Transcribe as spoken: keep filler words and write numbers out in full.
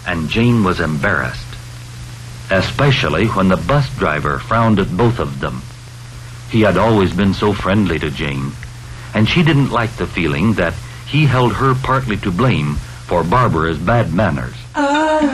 and Jane was embarrassed, especially when the bus driver frowned at both of them. He had always been so friendly to Jane, and she didn't like the feeling that he held her partly to blame for Barbara's bad manners. Uh.